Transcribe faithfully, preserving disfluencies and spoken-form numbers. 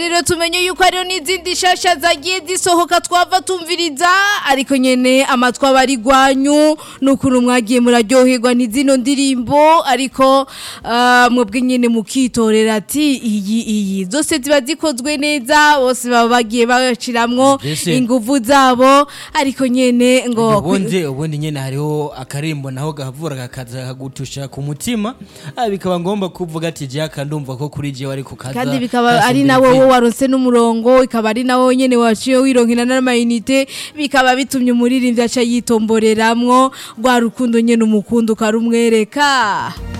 Rero tumenye yuko ariyo n'izindi shasha zagiye zisohoka twava tumviriza ariko nyene amatwa bari gwanyu n'ukuntu mwagiye muraryoherwa n'izino ndirimbo ariko uh, mwebwe nyene mukitorera ati iyi iyi zose ziba zikozwe neza bose baba bagiye baciramwo inguvu zabo ariko nyene ngo ubundi ubundi nyene hariho akarimbo naho gahavura kakaza kagutusha ku mutima bikaba ngomba kuvuga ati je akandumva ko kuri je wari kukaza kandi bikaba ari nawe waronse n'umurongo ikaba ari nawo nyene waciye wironkina n'amayinite bikaba bitumye umuririmbyi aca yitomboreramwo rwa rukundo nyene umukundu karumwereka.